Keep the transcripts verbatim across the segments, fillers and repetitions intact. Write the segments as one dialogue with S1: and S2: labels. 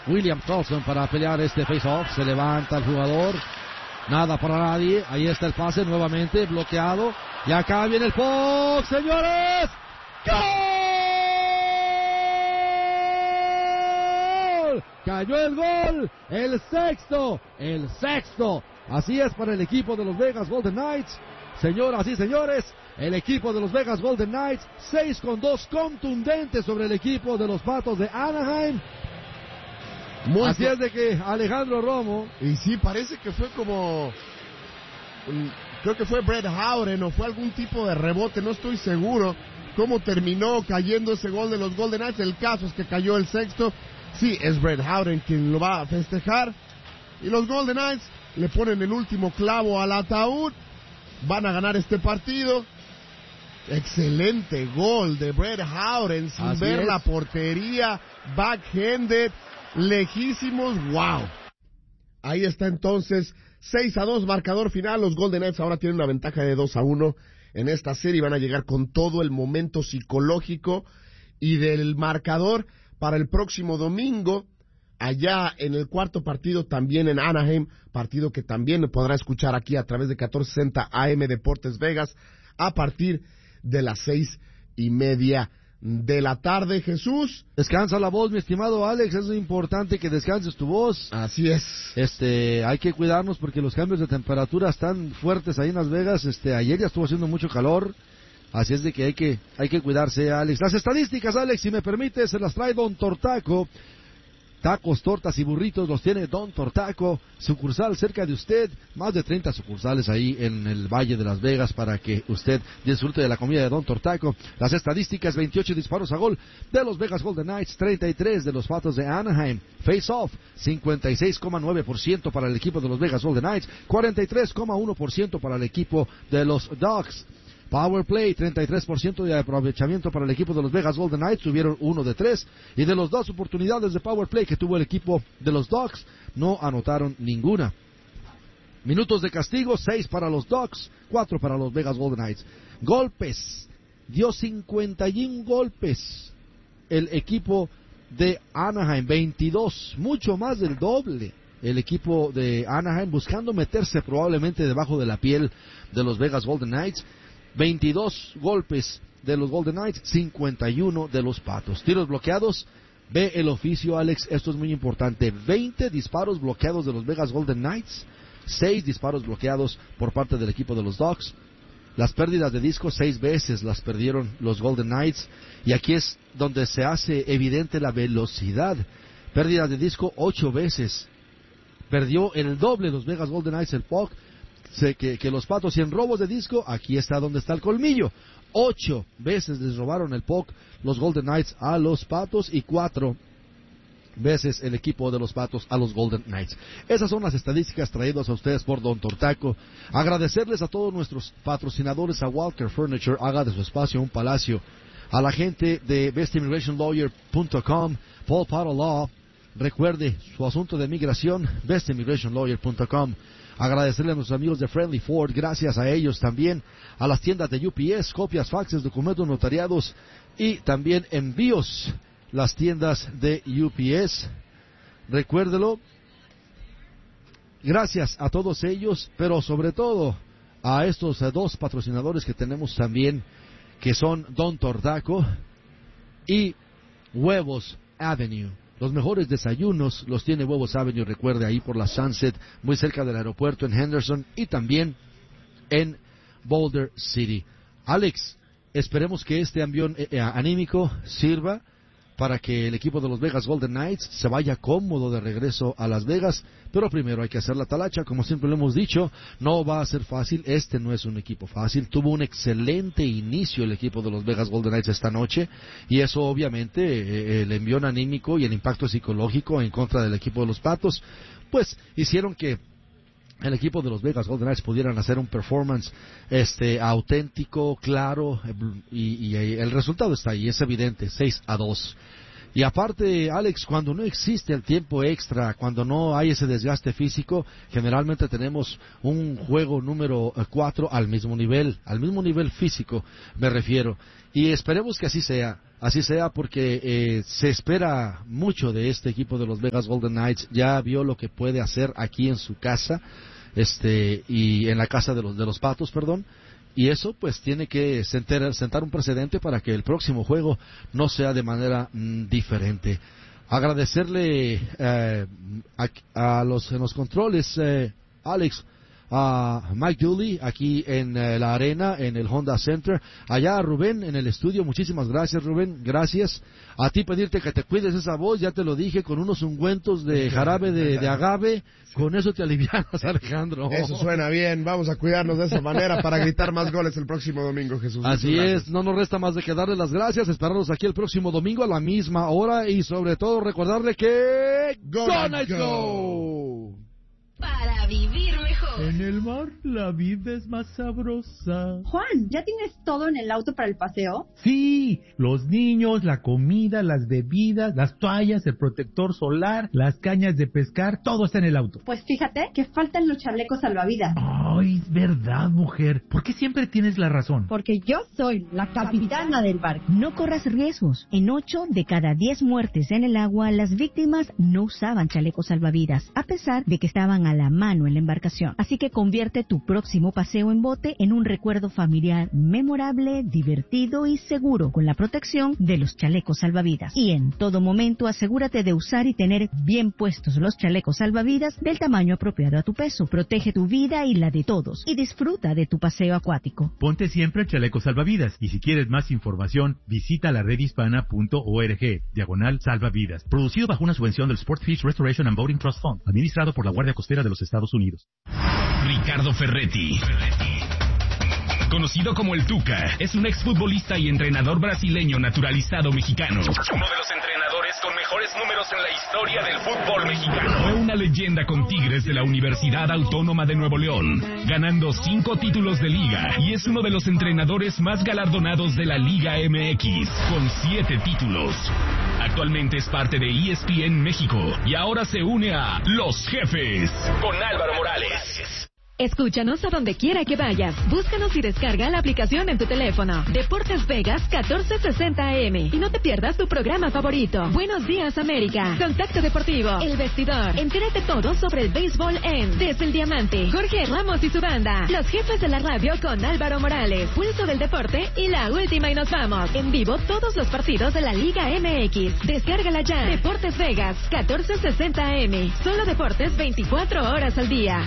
S1: William Carlson para pelear este face-off. Se levanta el jugador. Nada para nadie. Ahí está el pase nuevamente bloqueado. Y acá viene el puck, señores. ¡Gol! Cayó el gol. El sexto. El sexto. Así es para el equipo de los Vegas Golden Knights. Señoras y señores, el equipo de los Vegas Golden Knights, seis con dos contundente sobre el equipo de los Patos de Anaheim. Muy Así es de que Alejandro Romo.
S2: Y sí, parece que fue como... Creo que fue Brett Howden o fue algún tipo de rebote, no estoy seguro cómo terminó cayendo ese gol de los Golden Knights. El caso es que cayó el sexto. Sí, es Brett Howden quien lo va a festejar. Y los Golden Knights le ponen el último clavo al ataúd. Van a ganar este partido. Excelente gol de Brett Howden sin
S1: Así
S2: ver
S1: es.
S2: la portería. Backhanded. Lejísimos. Wow. Ahí está entonces. seis a dos marcador final. Los Golden Knights ahora tienen una ventaja de dos a uno en esta serie. Van a llegar con todo el momento psicológico y del marcador para el próximo domingo. Allá en el cuarto partido también en Anaheim, partido que también podrá escuchar aquí a través de catorce sesenta A M Deportes Vegas a partir de las seis y media de la tarde. Jesús.
S1: Descansa la voz, mi estimado Alex, es importante que descanses tu voz.
S2: Así es.
S1: Este, hay que cuidarnos porque los cambios de temperatura están fuertes ahí en Las Vegas. Este, ayer ya estuvo haciendo mucho calor. Así es de que hay que hay que cuidarse, Alex. Las estadísticas, Alex, si me permite, se las trae Don Tortaco. Tacos, tortas y burritos los tiene Don Tortaco, sucursal cerca de usted, más de treinta sucursales ahí en el Valle de Las Vegas para que usted disfrute de la comida de Don Tortaco. Las estadísticas: veintiocho disparos a gol de los Vegas Golden Knights, treinta y tres de los Patos de Anaheim. Face-off, cincuenta y seis coma nueve por ciento para el equipo de los Vegas Golden Knights, cuarenta y tres coma uno por ciento para el equipo de los Ducks. Power Play, treinta y tres por ciento de aprovechamiento para el equipo de los Vegas Golden Knights, tuvieron uno de tres, y de las dos oportunidades de Power Play que tuvo el equipo de los Ducks, no anotaron ninguna. Minutos de castigo, seis para los Ducks, cuatro para los Vegas Golden Knights. Golpes, dio cincuenta y uno golpes el equipo de Anaheim, veintidós, mucho más del doble. El equipo de Anaheim buscando meterse probablemente debajo de la piel de los Vegas Golden Knights. veintidós golpes de los Golden Knights, cincuenta y uno de los Patos. Tiros bloqueados, ve el oficio, Alex, esto es muy importante. veinte disparos bloqueados de los Vegas Golden Knights, seis disparos bloqueados por parte del equipo de los Ducks. Las pérdidas de disco, seis veces las perdieron los Golden Knights. Y aquí es donde se hace evidente la velocidad. Pérdidas de disco, ocho veces. Perdió el doble los Vegas Golden Knights el puck sé que, que los Patos. Y en robos de disco, aquí está donde está el colmillo. Ocho veces les robaron el puck los Golden Knights a los Patos y cuatro veces el equipo de los Patos a los Golden Knights. Esas son las estadísticas traídas a ustedes por Don Tortaco. Agradecerles a todos nuestros patrocinadores, a Walker Furniture, haga de su espacio un palacio, a la gente de best immigration lawyer punto com, Paul Potter Law. Recuerde su asunto de migración, best immigration lawyer punto com. Agradecerle a nuestros amigos de Friendly Ford, gracias a ellos también, a las tiendas de U P S, copias, faxes, documentos notariados y también envíos, las tiendas de U P S. Recuérdelo, gracias a todos ellos, pero sobre todo a estos eh, dos patrocinadores que tenemos también, que son Don Tortaco y Huevos Avenue. Los mejores desayunos los tiene Huevos Avenue, recuerde, ahí por la Sunset, muy cerca del aeropuerto en Henderson y también en Boulder City. Alex, esperemos que este envión eh, anímico sirva para que el equipo de los Vegas Golden Knights se vaya cómodo de regreso a Las Vegas, pero primero hay que hacer la talacha, como siempre lo hemos dicho, no va a ser fácil, este no es un equipo fácil, tuvo un excelente inicio el equipo de los Vegas Golden Knights esta noche, y eso obviamente, eh, el envión anímico y el impacto psicológico en contra del equipo de los Patos, pues hicieron que el equipo de los Vegas Golden Knights pudieran hacer un performance este auténtico, claro, y, y el resultado está ahí, es evidente, seis a dos. Y aparte, Alex, cuando no existe el tiempo extra, cuando no hay ese desgaste físico, generalmente tenemos un juego número cuatro al mismo nivel, al mismo nivel físico, me refiero. Y esperemos que así sea, así sea porque eh, se espera mucho de este equipo de los Vegas Golden Knights. Ya vio lo que puede hacer aquí en su casa, este, y en la casa de los de los Patos, perdón. Y eso pues tiene que sentar, sentar un precedente para que el próximo juego no sea de manera mm, diferente. Agradecerle eh, a, a los en los controles, eh, Alex, a Mike Dooley aquí en eh, la arena, en el Honda Center, allá a Rubén en el estudio. Muchísimas gracias, Rubén, gracias. A ti pedirte que te cuides esa voz, ya te lo dije, con unos ungüentos de jarabe de, de agave, con eso te alivianas, Alejandro.
S2: Eso suena bien, vamos a cuidarnos de esa manera para gritar más goles el próximo domingo, Jesús.
S1: Así es, no nos resta más de que darle las gracias, esperarnos aquí el próximo domingo a la misma hora y sobre todo recordarle que...
S2: ¡Go,
S1: ¡Go
S2: Knights,
S1: Knights,
S2: go!
S1: go!
S3: Para vivir mejor.
S4: En el mar la vida es más sabrosa.
S5: Juan, ¿ya tienes todo en el auto para el paseo?
S4: Sí, los niños, la comida, las bebidas, las toallas, el protector solar, las cañas de pescar, todo está en el auto.
S5: Pues fíjate que faltan los chalecos salvavidas.
S4: Ay, es verdad, mujer. ¿Por qué siempre tienes la razón?
S5: Porque yo soy la capitana del barco.
S6: No corras riesgos. En ocho de cada diez muertes en el agua, las víctimas no usaban chalecos salvavidas, a pesar de que estaban a la mano en la embarcación. Así que convierte tu próximo paseo en bote en un recuerdo familiar memorable, divertido y seguro con la protección de los chalecos salvavidas. Y en todo momento asegúrate de usar y tener bien puestos los chalecos salvavidas del tamaño apropiado a tu peso. Protege tu vida y la de todos y disfruta de tu paseo acuático.
S4: Ponte siempre el chaleco salvavidas y si quieres más información visita la red hispana punto org, diagonal salvavidas. Producido bajo una subvención del Sportfish Restoration and Boating Trust Fund, administrado por la Guardia Costera de los Estados Unidos.
S7: Ricardo Ferretti, conocido como el Tuca, es un exfutbolista y entrenador brasileño naturalizado mexicano. Uno de los entrenadores con mejores números en la historia del fútbol mexicano. Fue una leyenda con Tigres de la Universidad Autónoma de Nuevo León, ganando cinco títulos de liga, y es uno de los entrenadores más galardonados de la Liga M X, con siete títulos. Actualmente es parte de E S P N México y ahora se une a Los Jefes con Álvaro Morales.
S3: Escúchanos a donde quiera que vayas. Búscanos y descarga la aplicación en tu teléfono. Deportes Vegas catorce sesenta A M. Y no te pierdas tu programa favorito. Buenos días, América. Contacto Deportivo. El Vestidor. Entérate todo sobre el béisbol en Desde el Diamante. Jorge Ramos y su banda. Los Jefes de la Radio con Álvaro Morales. Pulso del Deporte y la última y nos vamos. En vivo todos los partidos de la Liga M X. Descárgala ya. Deportes Vegas catorce sesenta A M. Solo deportes veinticuatro horas al día.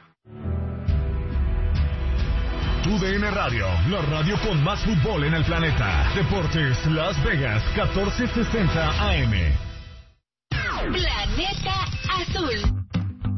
S8: U D N Radio, la radio con más fútbol en el planeta. Deportes Las Vegas, catorce sesenta A M.
S3: Planeta Azul.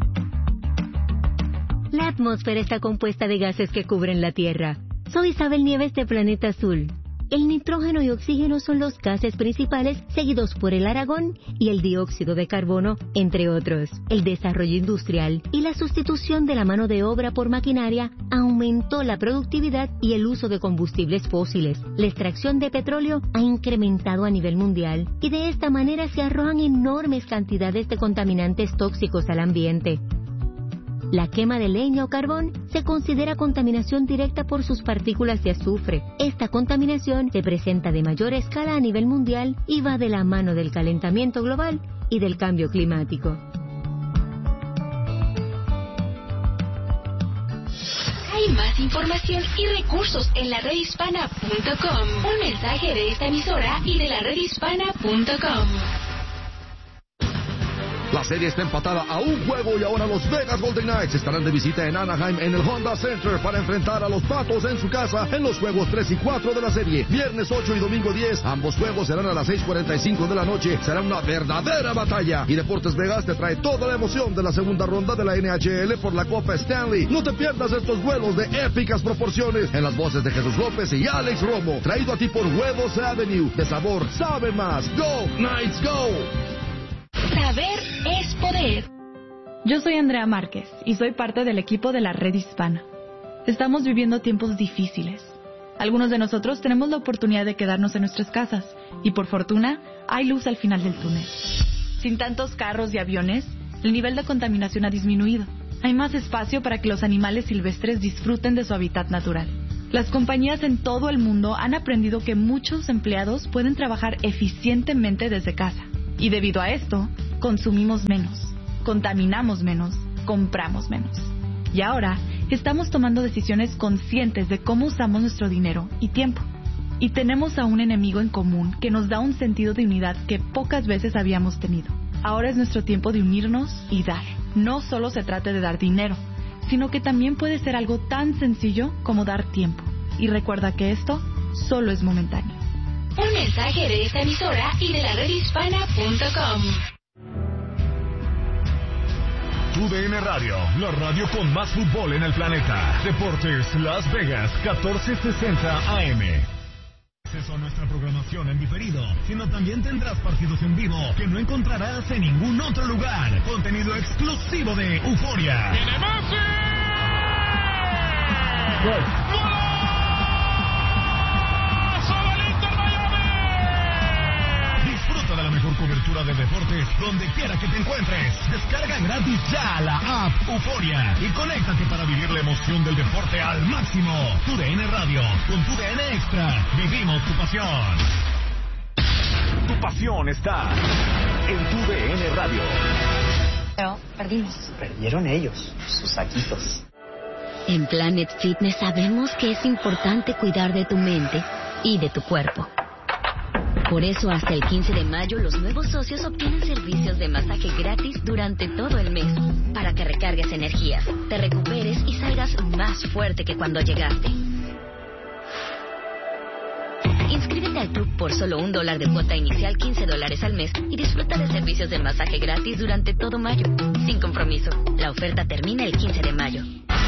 S9: La atmósfera está compuesta de gases que cubren la Tierra. Soy Isabel Nieves de Planeta Azul. El nitrógeno y oxígeno son los gases principales, seguidos por el argón y el dióxido de carbono, entre otros. El desarrollo industrial y la sustitución de la mano de obra por maquinaria aumentó la productividad y el uso de combustibles fósiles. La extracción de petróleo ha incrementado a nivel mundial y de esta manera se arrojan enormes cantidades de contaminantes tóxicos al ambiente. La quema de leña o carbón se considera contaminación directa por sus partículas de azufre. Esta contaminación se presenta de mayor escala a nivel mundial y va de la mano del calentamiento global y del cambio climático.
S3: Hay más información y recursos en la red hispana punto com. Un mensaje de esta emisora y de la red hispana punto com.
S1: La serie está empatada a un juego y ahora los Vegas Golden Knights estarán de visita en Anaheim en el Honda Center para enfrentar a los Patos en su casa en los juegos tres y cuatro de la serie. Viernes ocho y domingo diez, ambos juegos serán a las seis cuarenta y cinco de la noche. Será una verdadera batalla. Y Deportes Vegas te trae toda la emoción de la segunda ronda de la N H L por la Copa Stanley. No te pierdas estos duelos de épicas proporciones en las voces de Jesús López y Alex Romo. Traído a ti por Huevos Avenue. De sabor, sabe más. Go Knights, go.
S3: Saber es poder.
S10: Yo soy Andrea Márquez y soy parte del equipo de la Red Hispana. Estamos viviendo tiempos difíciles. Algunos de nosotros tenemos la oportunidad de quedarnos en nuestras casas y por fortuna hay luz al final del túnel. Sin tantos carros y aviones, el nivel de contaminación ha disminuido. Hay más espacio para que los animales silvestres disfruten de su hábitat natural. Las compañías en todo el mundo han aprendido que muchos empleados pueden trabajar eficientemente desde casa. Y debido a esto, consumimos menos, contaminamos menos, compramos menos. Y ahora, estamos tomando decisiones conscientes de cómo usamos nuestro dinero y tiempo. Y tenemos a un enemigo en común que nos da un sentido de unidad que pocas veces habíamos tenido. Ahora es nuestro tiempo de unirnos y dar. No solo se trata de dar dinero, sino que también puede ser algo tan sencillo como dar tiempo. Y recuerda que esto solo es momentáneo.
S3: Un mensaje de esta emisora y de la red hispana punto com.
S8: Tu D N Radio, la radio con más fútbol en el planeta. Deportes Las Vegas, catorce sesenta A M. Acceso a nuestra programación en diferido, sino también tendrás partidos en vivo que no encontrarás en ningún otro lugar. Contenido exclusivo de Euforia.
S11: ¡Tiene Messi!
S8: ¡Gol!
S11: ¡Golazo del Inter Miami!
S8: Disfruta de la mejor cobertura de deportes donde quiera que te encuentres. Descarga gratis ya la app Euforia y conéctate para vivir la emoción del deporte al máximo. Tu D N Radio, con Tu D N Extra, vivimos tu pasión. Tu pasión está en Tu D N Radio.
S12: Pero perdimos.
S13: Perdieron ellos, sus saquitos.
S9: En Planet Fitness sabemos que es importante cuidar de tu mente y de tu cuerpo. Por eso hasta el quince de mayo los nuevos socios obtienen servicios de masaje gratis durante todo el mes para que recargues energías, te recuperes y salgas más fuerte que cuando llegaste. Inscríbete al club por solo un dólar de cuota inicial, quince dólares al mes y disfruta de servicios de masaje gratis durante todo mayo, sin compromiso. La oferta termina el quince de mayo.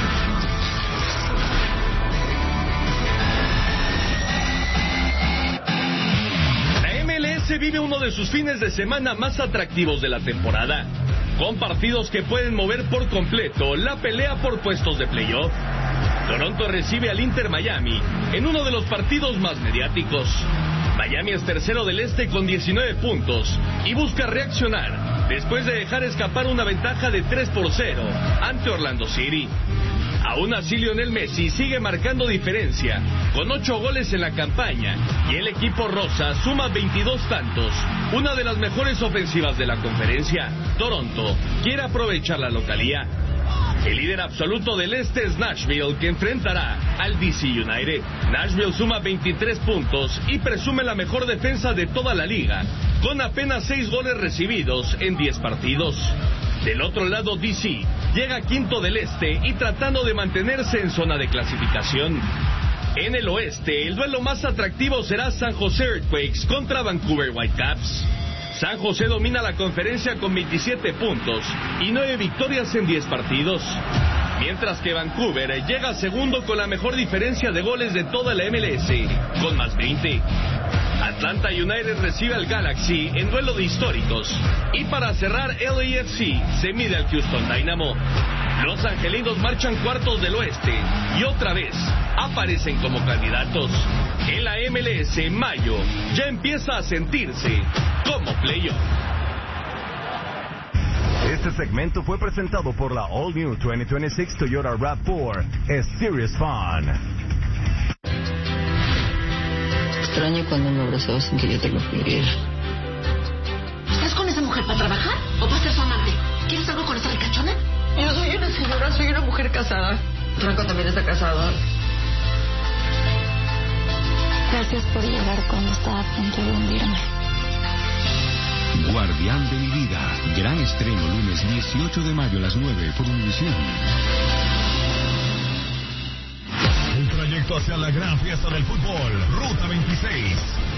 S14: Se vive uno de sus fines de semana más atractivos de la temporada, con partidos que pueden mover por completo la pelea por puestos de playoff. Toronto recibe al Inter Miami en uno de los partidos más mediáticos. Miami es tercero del este con diecinueve puntos y busca reaccionar después de dejar escapar una ventaja de tres por cero ante Orlando City. Aún así, Lionel Messi sigue marcando diferencia, con ocho goles en la campaña, y el equipo rosa suma veintidós tantos, una de las mejores ofensivas de la conferencia. Toronto quiere aprovechar la localía. El líder absoluto del este es Nashville, que enfrentará al D C United. Nashville suma veintitrés puntos y presume la mejor defensa de toda la liga, con apenas seis goles recibidos en diez partidos. Del otro lado, D C llega quinto del este y tratando de mantenerse en zona de clasificación. En el oeste, el duelo más atractivo será San Jose Earthquakes contra Vancouver Whitecaps. San Jose domina la conferencia con veintisiete puntos y nueve victorias en diez partidos, mientras que Vancouver llega segundo con la mejor diferencia de goles de toda la M L S, con más veinte. Atlanta United recibe al Galaxy en duelo de históricos, y para cerrar, L A F C se mide al Houston Dynamo. Los angelinos marchan cuartos del oeste y otra vez aparecen como candidatos. En la M L S, mayo ya empieza a sentirse como playoff.
S8: Este segmento fue presentado por la All New veinte veintiséis Toyota RAV cuatro. Es Serious Fun.
S15: Extraño cuando me abrazabas sin que yo te lo pidiera.
S16: ¿Estás con esa mujer para trabajar o para ser su amante? ¿Quieres algo con esa ricachona?
S15: Yo soy una señora, soy una mujer casada. Franco también está casado.
S17: Gracias por llegar cuando estaba a punto de hundirme.
S18: Guardián de mi vida. Gran estreno lunes dieciocho de mayo a las nueve por Univisión.
S8: El trayecto hacia la gran fiesta del fútbol, Ruta veintiséis.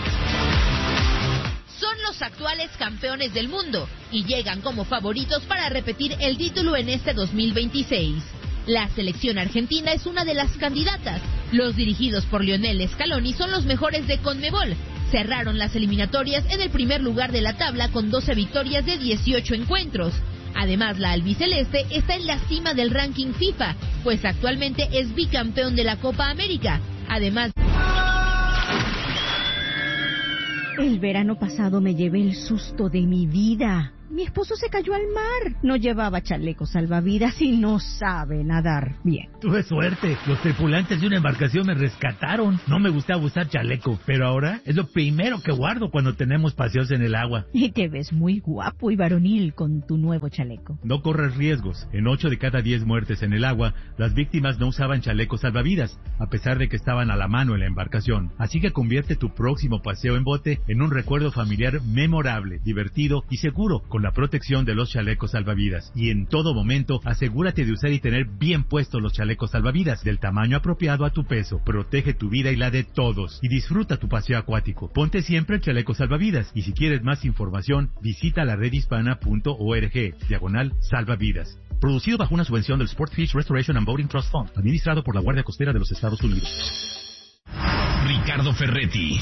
S19: Son los actuales campeones del mundo y llegan como favoritos para repetir el título en este dos mil veintiséis. La selección argentina es una de las candidatas. Los dirigidos por Lionel Scaloni son los mejores de Conmebol. Cerraron las eliminatorias en el primer lugar de la tabla con doce victorias de dieciocho encuentros. Además, la albiceleste está en la cima del ranking FIFA, pues actualmente es bicampeón de la Copa América. Además...
S6: El verano pasado me llevé el susto de mi vida. Mi esposo se cayó al mar. No llevaba chaleco salvavidas y no sabe nadar bien.
S4: Tuve suerte. Los tripulantes de una embarcación me rescataron. No me gustaba usar chaleco, pero ahora es lo primero que guardo cuando tenemos paseos en el agua.
S6: Y te ves muy guapo y varonil con tu nuevo chaleco.
S4: No corres riesgos. En ocho de cada diez muertes en el agua, las víctimas no usaban chalecos salvavidas, a pesar de que estaban a la mano en la embarcación. Así que convierte tu próximo paseo en bote en un recuerdo familiar memorable, divertido y seguro, con la protección de los chalecos salvavidas. Y en todo momento, asegúrate de usar y tener bien puestos los chalecos salvavidas, del tamaño apropiado a tu peso. Protege tu vida y la de todos. Y disfruta tu paseo acuático. Ponte siempre el chaleco salvavidas. Y si quieres más información, visita la red hispana punto org, diagonal salvavidas. Producido bajo una subvención del Sportfish Restoration and Boating Trust Fund, administrado por la Guardia Costera de los Estados Unidos.
S7: Ricardo Ferretti,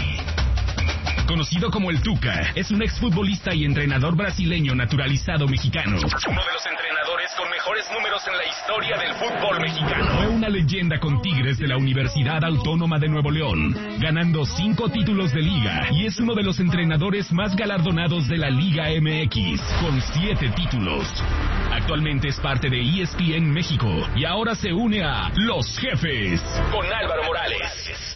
S7: conocido como el Tuca, es un exfutbolista y entrenador brasileño naturalizado mexicano. Uno de los entrenadores con mejores números en la historia del fútbol mexicano. Fue una leyenda con Tigres de la Universidad Autónoma de Nuevo León, ganando cinco títulos de liga, y es uno de los entrenadores más galardonados de la Liga M X, con siete títulos. Actualmente es parte de E S P N México y ahora se une a Los Jefes con Álvaro Morales.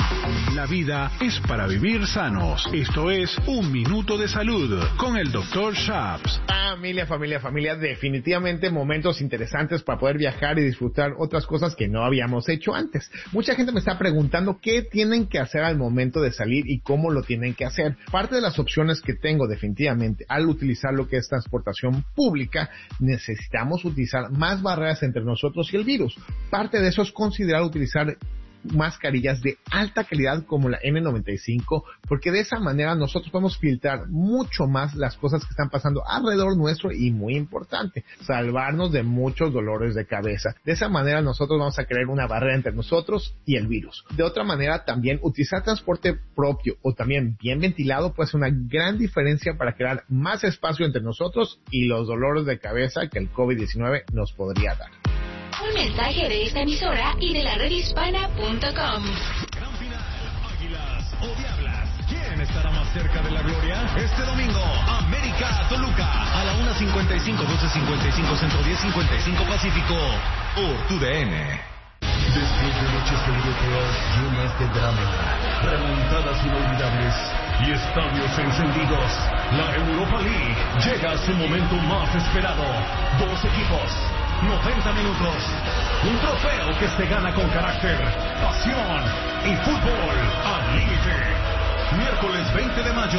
S8: La vida es para vivir sanos. Esto es Un Minuto de Salud con el doctor Shaps.
S2: Familia, familia, familia, definitivamente momentos interesantes para poder viajar y disfrutar otras cosas que no habíamos hecho antes. Mucha gente me está preguntando qué tienen que hacer al momento de salir y cómo lo tienen que hacer. Parte de las opciones que tengo definitivamente al utilizar lo que es transportación pública, necesitamos utilizar más barreras entre nosotros y el virus. Parte de eso es considerar utilizar mascarillas de alta calidad como la N noventa y cinco, porque de esa manera nosotros podemos filtrar mucho más las cosas que están pasando alrededor nuestro y, muy importante, salvarnos de muchos dolores de cabeza. De esa manera nosotros vamos a crear una barrera entre nosotros y el virus. De otra manera, también utilizar transporte propio o también bien ventilado puede ser una gran diferencia para crear más espacio entre nosotros y los dolores de cabeza que el COVID diecinueve nos podría dar.
S3: Un mensaje de esta emisora y de la red hispana punto com.
S8: Gran final, Águilas o Diablas. ¿Quién estará más cerca de la gloria? Este domingo, América Toluca a la una cincuenta y cinco, doce cincuenta y cinco, ciento diez cincuenta y cinco Pacífico por tu D N.
S20: Después de noches europeas llenas de drama, remontadas inolvidables y estadios encendidos, la Europa League llega a su momento más esperado. Dos equipos, noventa minutos, un trofeo que se gana con carácter, pasión y fútbol al límite. Miércoles veinte de mayo,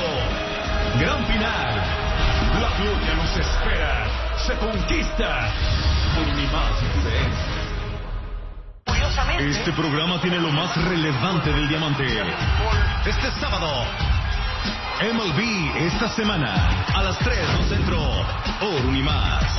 S20: gran final. La gloria nos espera, se conquista por mi más y tu D N. Este programa tiene lo más relevante del diamante. Este sábado, M L B esta semana, a las tres no centro, por Unimás.